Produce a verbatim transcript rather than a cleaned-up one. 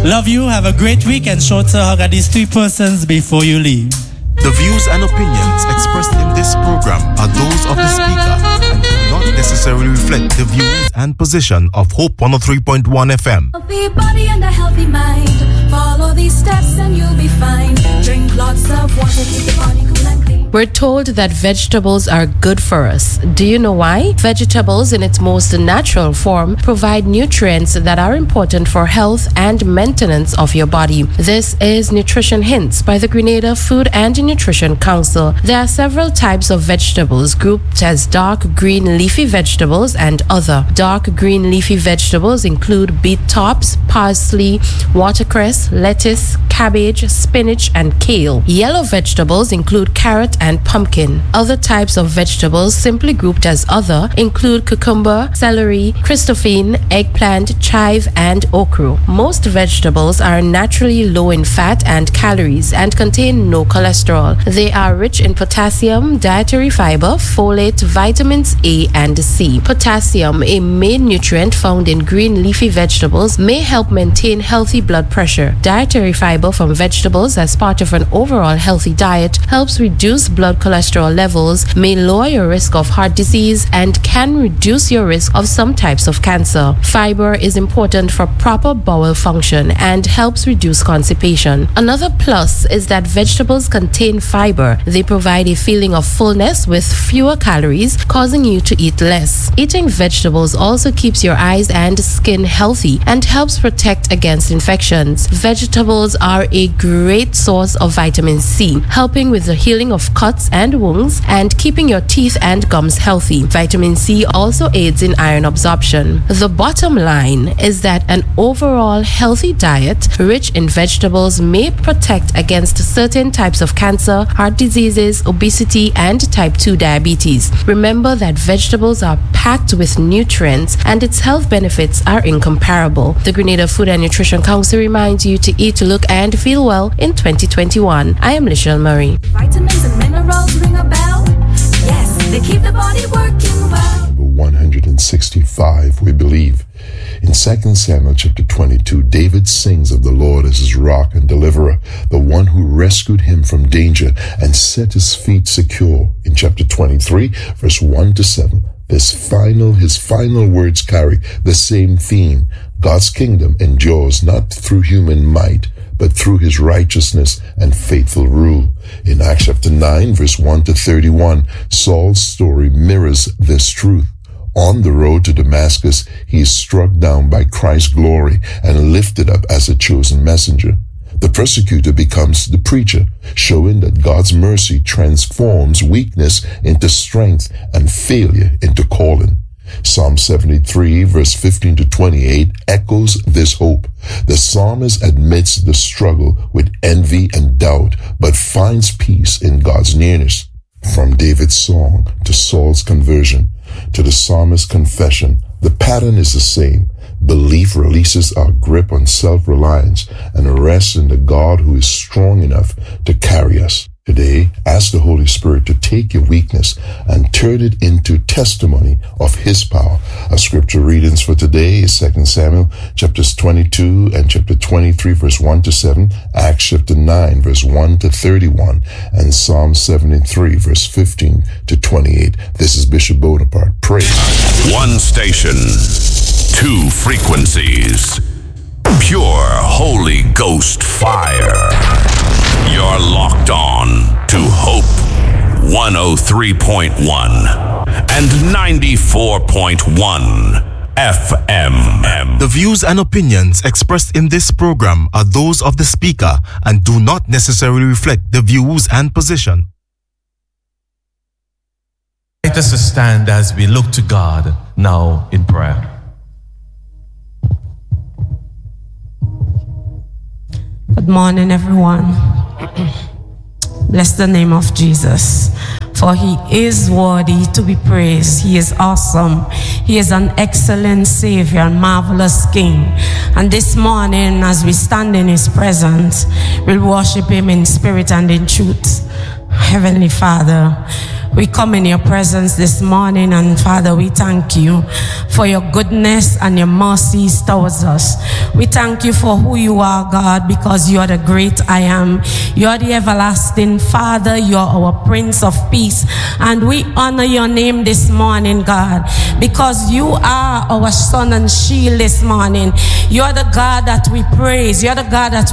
Love you, have a great week, and show to hug at these three persons before you leave. The views and opinions expressed in this program are those of the speaker and do not necessarily reflect the views and position of Hope one oh three point one F M. Healthy body and a healthy mind. Follow these steps and you'll be fine. Drink lots of water, keep the body cool and clean. We're told that vegetables are good for us. Do you know why? Vegetables in its most natural form provide nutrients that are important for health and maintenance of your body. This is Nutrition Hints by the Grenada Food and Nutrition Council. There are several types of vegetables grouped as dark green leafy vegetables and other. Dark green leafy vegetables include beet tops, parsley, watercress, lettuce, cabbage, spinach, and kale. Yellow vegetables include carrot and pumpkin. Other types of vegetables simply grouped as other include cucumber, celery, Christophine, eggplant, chive, and okra. Most vegetables are naturally low in fat and calories and contain no cholesterol. They are rich in potassium, dietary fiber, folate, vitamins A and C. Potassium, a main nutrient found in green leafy vegetables, may help maintain healthy blood pressure. Dietary fiber from vegetables as part of an overall healthy diet helps reduce blood cholesterol levels, may lower your risk of heart disease, and can reduce your risk of some types of cancer. Fiber is important for proper bowel function and helps reduce constipation. Another plus is that vegetables contain fiber. They provide a feeling of fullness with fewer calories, causing you to eat less. Eating vegetables also keeps your eyes and skin healthy and helps protect against infections. Vegetables are a great source of vitamin C, helping with the healing of cuts and wounds and keeping your teeth and gums healthy. Vitamin C also aids in iron absorption. The bottom line is that an overall healthy diet rich in vegetables may protect against certain types of cancer, heart diseases, obesity, and type two diabetes. Remember that vegetables are packed with nutrients and its health benefits are incomparable. The Grenada Food and Nutrition Council reminds you to eat, look, and feel well in twenty twenty-one. I am Lichelle Murray. Vitamins and minerals ring a bell. Yes, they keep the body working well. Number one hundred sixty-five, we believe. In Second Samuel chapter twenty-two, David sings of the Lord as his rock and deliverer, the one who rescued him from danger and set his feet secure. In chapter twenty-three, verse one to seven, this final, his final words carry the same theme. God's kingdom endures not through human might, but through his righteousness and faithful rule. In Acts chapter nine, verse one to thirty-one, Saul's story mirrors this truth. On the road to Damascus, he is struck down by Christ's glory and lifted up as a chosen messenger. The persecutor becomes the preacher, showing that God's mercy transforms weakness into strength and failure into calling. Psalm seventy-three, verse fifteen to twenty-eight echoes this hope. The psalmist admits the struggle with envy and doubt, but finds peace in God's nearness. From David's song to Saul's conversion to the psalmist's confession, the pattern is the same. Belief releases our grip on self-reliance and rests in the God who is strong enough to carry us. Today, ask the Holy Spirit to take your weakness and turn it into testimony of his power. Our scripture readings for today is Second Samuel chapters twenty-two and chapter twenty-three, verse one to seven, Acts chapter nine, verse one to thirty-one, and Psalm seventy-three, verse fifteen to twenty-eight. This is Bishop Bonaparte. Praise. One station, two frequencies, pure Holy Ghost fire. You're locked on to Hope one oh three point one and ninety-four point one F M. The views and opinions expressed in this program are those of the speaker and do not necessarily reflect the views and position. Let us stand as we look to God now in prayer. Good morning, everyone. Bless the name of Jesus, for he is worthy to be praised. He is awesome. He is an excellent Savior and marvelous King. And this morning, as we stand in his presence, we'll worship him in spirit and in truth. Heavenly Father, We come in your presence this morning, and Father, we thank you for your goodness and your mercies towards us. We thank you for who you are, God, because you are the great I am. You are the everlasting Father. You are our Prince of Peace. And we honor your name this morning, God, because you are our sun and shield this morning. You are the God that we praise. You are the God that